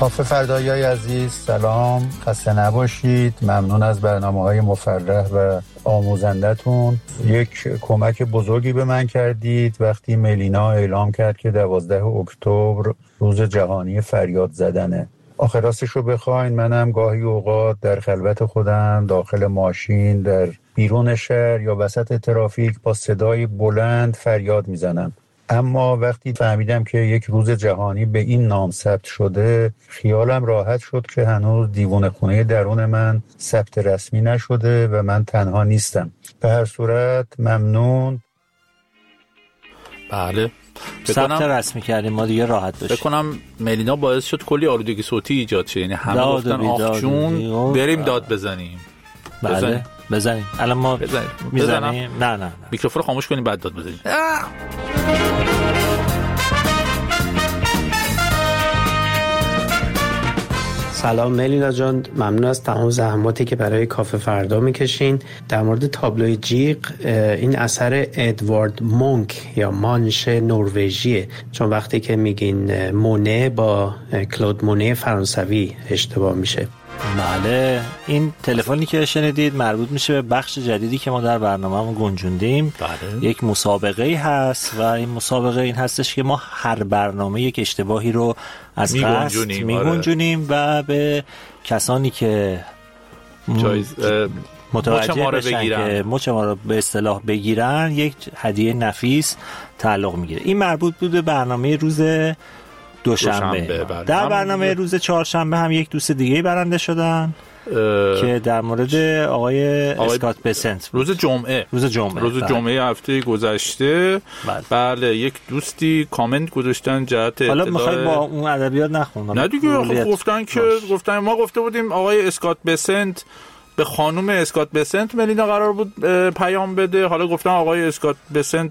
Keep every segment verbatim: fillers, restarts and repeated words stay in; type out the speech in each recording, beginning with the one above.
کافه فردایی عزیز، سلام، خسته نباشید. ممنون از برنامه‌های مفرح و آموزندتون. یک کمک بزرگی به من کردید وقتی ملینا اعلام کرد که دوازده اکتبر روز جهانی فریاد زدنه. آخر راستش رو بخواین منم گاهی اوقات در خلوت خودم داخل ماشین، در بیرون شهر یا وسط ترافیک با صدای بلند فریاد میزنم. اما وقتی فهمیدم که یک روز جهانی به این نام ثبت شده، خیالم راحت شد که هنوز دیوانه خونه درون من ثبت رسمی نشده و من تنها نیستم. به هر صورت ممنون. بله، ثبت رسمی کردیم ما دیگه راحت باشیم. فکر کنم ملینا باعث شد کلی آلودگی صوتی ایجاد شه، یعنی همه گفتن آخ جون بریم داد بزنیم. بله بزنیم. بزنیم الان ما بزنیم. میزنیم. نه نه نه میکروفون رو خاموش کنیم بعد داد بزنیم. سلام ملینا جان، ممنون از تمام زحماتی که برای کافه فردا میکشین. در مورد تابلوی جیغ، این اثر ادوارد مونک یا مانش نروژیه، چون وقتی که میگین مونه با کلود مونه فرانسوی اشتباه میشه. بله، این تلفنی که شنیدید مربوط میشه به بخش جدیدی که ما در برنامه‌مون گنجوندیم. بله. یک مسابقه هست و این مسابقه این هستش که ما هر برنامه یک اشتباهی رو از قصد میگنجونیم و به کسانی که جایز متوجه بشن که مچ ما رو به اصطلاح بگیرن یک هدیه نفیس تعلق میگیره. این مربوط بود به برنامه روز دوشنبه. دوشنبه در برنامه روز چهارشنبه هم یک دوست دیگه برنده شدن که در مورد آقای, آقای اسکات بسنت روز جمعه روز جمعه روز بله. جمعه هفته گذشته بله. بله یک دوستی کامنت گذاشتن جهت اطلاع. حالا میخوای با اون ادبیات نخونم؟ نه دیگه، گفتن که باش. گفتن ما گفته بودیم آقای اسکات بسنت به خانم اسکات بسنت ملینا قرار بود پیام بده، حالا گفتن آقای اسکات بسنت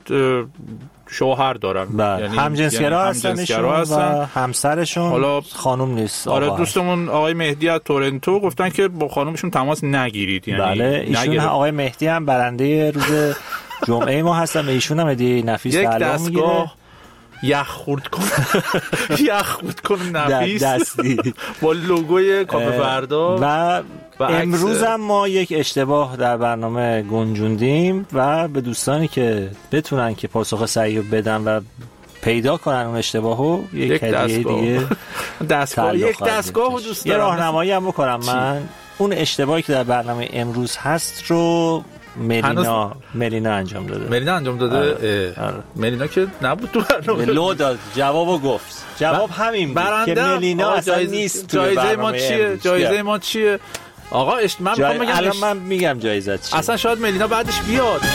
شوهر دارن، یعنی همجنسگرا هستن و همسرشون حالا خانم نیست. آره، دوستمون آقای مهدی از تورنتو گفتن که با خانمشون تماس نگیرید، یعنی بله ایشون آقای مهدی هم برنده روز جمعه ما هستن، به ایشون هم هدیه نفیس تعلق میگیره. یخ خورد کن یخ خورد کن نفیس دستی با لوگوی کافه فردا. و امروز هم ما یک اشتباه در برنامه گنجوندیم و به دوستانی که بتونن که پاسخ صحیح بدن و پیدا کنن اون اشتباهو یک, یک هدیه دیگه دستگاه یک دستگاه دوست دارم. یه راهنمایی هم بکنم من چی؟ اون اشتباهی که در برنامه امروز هست رو ملینا ملینا انجام داده. ملینا انجام داده. آره. آره. ملینا که نبود تو برنامه، لو داد جوابو گفت. جواب همین بود که ملینا اصلا نیست. جایزه ما چیه؟ جایزه ما چیه؟ آقا من میخوام بگم الان من میگم جایزه چیه. اصلا شاید ملینا بعدش بیاد.